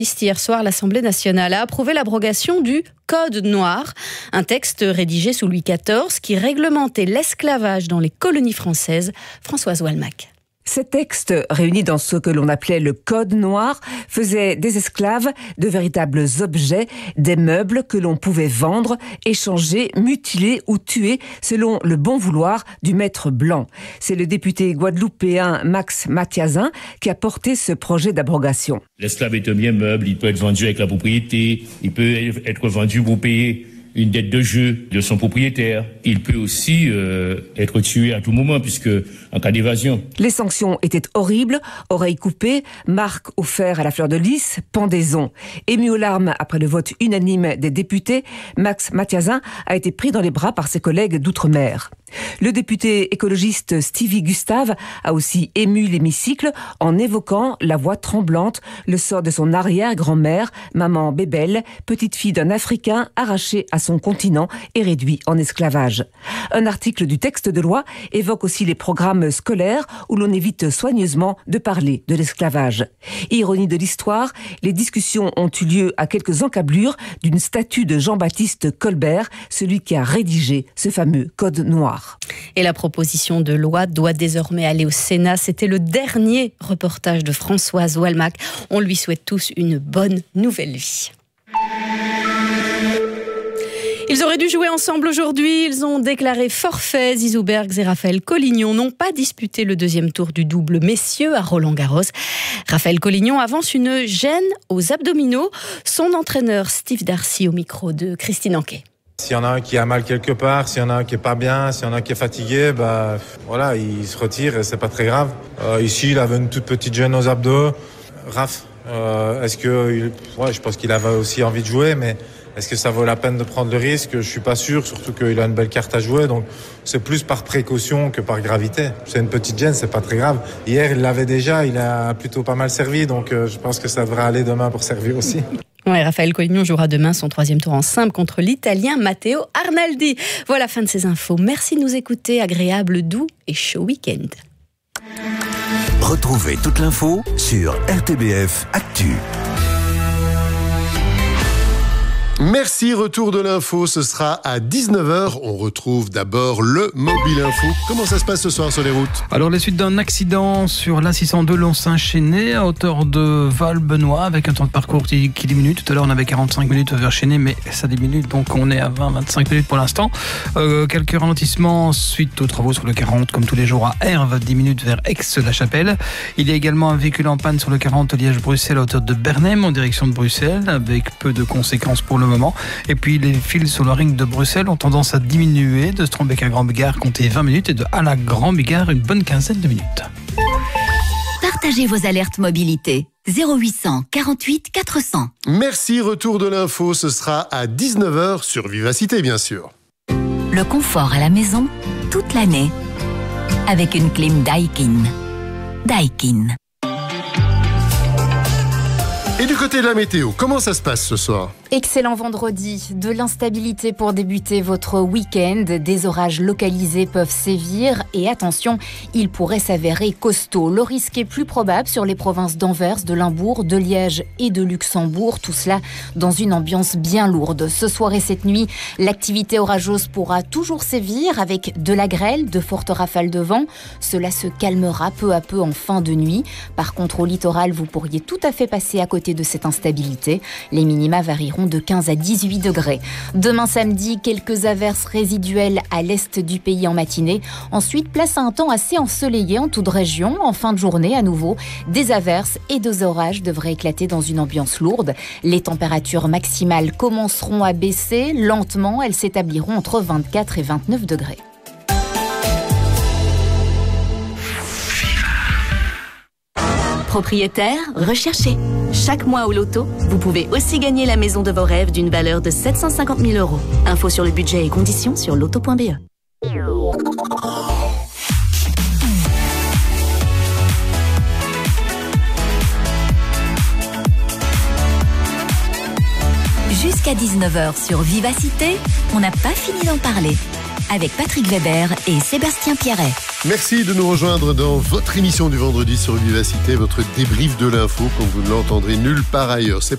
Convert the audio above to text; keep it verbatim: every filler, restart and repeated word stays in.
Hier soir, l'Assemblée nationale a approuvé l'abrogation du Code noir, un texte rédigé sous Louis quatorze qui réglementait l'esclavage dans les colonies françaises. Françoise Walmack. Ces textes, réunis dans ce que l'on appelait le Code noir, faisaient des esclaves de véritables objets, des meubles que l'on pouvait vendre, échanger, mutiler ou tuer selon le bon vouloir du maître blanc. C'est le député guadeloupéen Max Mathiazin qui a porté ce projet d'abrogation. L'esclave est un bien meuble, il peut être vendu avec la propriété, il peut être vendu pour payer une dette de jeu de son propriétaire. Il peut aussi euh, être tué à tout moment, puisque en cas d'évasion. Les sanctions étaient horribles, oreilles coupées, marques au fer à la fleur de lys, pendaison. Ému aux larmes après le vote unanime des députés, Max Mathiazin a été pris dans les bras par ses collègues d'outre-mer. Le député écologiste Stevie Gustave a aussi ému l'hémicycle en évoquant la voix tremblante, le sort de son arrière-grand-mère, maman Bébel, petite fille d'un Africain arraché à son continent et réduit en esclavage. Un article du texte de loi évoque aussi les programmes scolaires où l'on évite soigneusement de parler de l'esclavage. Ironie de l'histoire, les discussions ont eu lieu à quelques encablures d'une statue de Jean-Baptiste Colbert, celui qui a rédigé ce fameux Code noir. Et la proposition de loi doit désormais aller au Sénat. C'était le dernier reportage de Françoise Walmack. On lui souhaite tous une bonne nouvelle vie. Ils auraient dû jouer ensemble aujourd'hui. Ils ont déclaré forfait. Zizou Bergs et Raphaël Collignon n'ont pas disputé le deuxième tour du double messieurs à Roland-Garros. Raphaël Collignon avance une gêne aux abdominaux. Son entraîneur Steve Darcy au micro de Christine Anquet. S'il y en a un qui a mal quelque part, s'il y en a un qui est pas bien, s'il y en a un qui est fatigué, bah voilà, il se retire et c'est pas très grave. Euh, ici, il avait une toute petite gêne aux abdos. Raph, euh, est-ce que, ouais, je pense qu'il avait aussi envie de jouer, mais est-ce que ça vaut la peine de prendre le risque? Je suis pas sûr, surtout qu'il a une belle carte à jouer, donc c'est plus par précaution que par gravité. C'est une petite gêne, c'est pas très grave. Hier, il l'avait déjà, il a plutôt pas mal servi, donc euh, je pense que ça devrait aller demain pour servir aussi. Ouais, Raphaël Collignon jouera demain son troisième tour en simple contre l'Italien Matteo Arnaldi. Voilà, fin de ces infos. Merci de nous écouter. Agréable, doux et chaud week-end. Retrouvez toute l'info sur R T B F Actu. Merci, retour de l'info, ce sera à dix-neuf heures. On retrouve d'abord le Mobile Info. Comment ça se passe ce soir sur les routes? Alors, les suites d'un accident sur l'A six cent deux Lons-Saint-Chénet à hauteur de Val-Benoît avec un temps de parcours qui, qui diminue. Tout à l'heure, on avait quarante-cinq minutes vers Chénet, mais ça diminue, donc on est à vingt à vingt-cinq minutes pour l'instant. Euh, quelques ralentissements suite aux travaux sur le quarante, comme tous les jours à Herve, dix minutes vers Aix-la-Chapelle. Il y a également un véhicule en panne sur le quarante Liège-Bruxelles à hauteur de Bernheim en direction de Bruxelles, avec peu de conséquences pour le moment. Et puis les fils sur le ring de Bruxelles ont tendance à diminuer. De Strombeck à Grand-Bigard, comptez vingt minutes et de Halle à Grand-Bigard, une bonne quinzaine de minutes. Partagez vos alertes mobilité. zéro huit cent quarante-huit quatre cents. Merci, retour de l'info, ce sera à dix-neuf heures sur Vivacité, bien sûr. Le confort à la maison, toute l'année. Avec une clim Daikin. Daikin. Et du côté de la météo, comment ça se passe ce soir? Excellent vendredi, de l'instabilité pour débuter votre week-end. Des orages localisés peuvent sévir et attention, ils pourraient s'avérer costauds. Le risque est plus probable sur les provinces d'Anvers, de Limbourg, de Liège et de Luxembourg. Tout cela dans une ambiance bien lourde. Ce soir et cette nuit, l'activité orageuse pourra toujours sévir avec de la grêle, de fortes rafales de vent. Cela se calmera peu à peu en fin de nuit. Par contre, au littoral, vous pourriez tout à fait passer à côté de cette instabilité. Les minima varieront de quinze à dix-huit degrés. Demain samedi, quelques averses résiduelles à l'est du pays en matinée. Ensuite, place à un temps assez ensoleillé en toute région. En fin de journée, à nouveau, des averses et des orages devraient éclater dans une ambiance lourde. Les températures maximales commenceront à baisser lentement. Elles s'établiront entre vingt-quatre et vingt-neuf degrés. Propriétaire, recherché. Chaque mois au loto, vous pouvez aussi gagner la maison de vos rêves d'une valeur de sept cent cinquante mille euros. Info sur le budget et conditions sur loto point b e. Jusqu'à dix-neuf heures sur Vivacité, on n'a pas fini d'en parler. avec Patrick Weber et Sébastien Pierret. Merci de nous rejoindre dans votre émission du vendredi sur Vivacité, votre débrief de l'info comme vous ne l'entendrez nulle part ailleurs. C'est